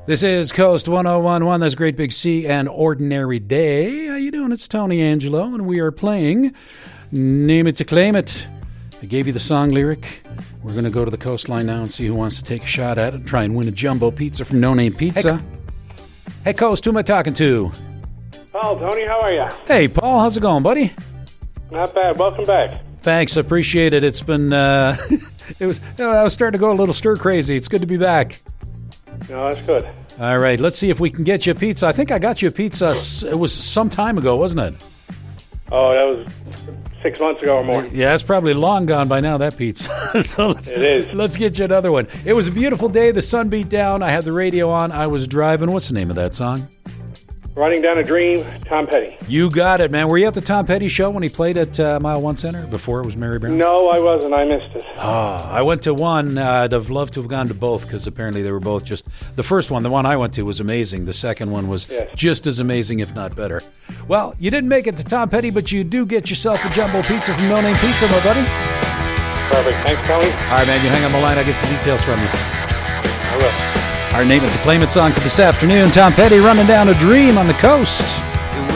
This is Coast 101.1. That's Great Big C and Ordinary Day. How you doing? It's Tony Angelo, and we are playing Name It to Claim It. I gave you the song lyric. We're going to go to the coastline now and see who wants to take a shot at it and try and win a jumbo pizza from No Name Pizza. Hey, Coast, who am I talking to? Paul, Tony, how are you? Hey, Paul, how's it going, buddy? Not bad. Welcome back. Thanks, appreciate it. It's been, I was starting to go a little stir crazy. It's good to be back. No, that's good. All right, let's see if we can get you a pizza. I think I got you a pizza. It was some time ago, wasn't it? Oh, that was 6 months ago or more. Yeah, it's probably long gone by now, that pizza. So it is. Let's get you another one. It was a beautiful day. The sun beat down. I had the radio on. I was driving. What's the name of that song? Running Down a Dream, Tom Petty. You got it, man. Were you at the Tom Petty show when he played at Mile One Center before it was Mary Brown? No, I wasn't. I missed it. Oh, I went to one. I'd have loved to have gone to both because apparently they were both just... The first one, the one I went to, was amazing. The second one was just as amazing, if not better. Well, you didn't make it to Tom Petty, but you do get yourself a jumbo pizza from No Name Pizza, my buddy. Perfect. Thanks, Tony. All right, man. You hang on the line. I'll get some details from you. I will. Our Name It to Claim It song for this afternoon. Tom Petty, Running Down a Dream on the Coast.